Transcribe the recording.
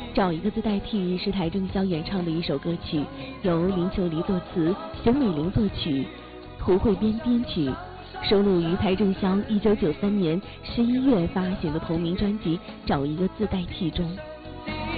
找一个字代替是邰正宵演唱的一首歌曲，由林秀丽作词，熊美玲作曲，涂慧编编曲，收录于邰正宵1993年11月发行的同名专辑《找一个字代替》中。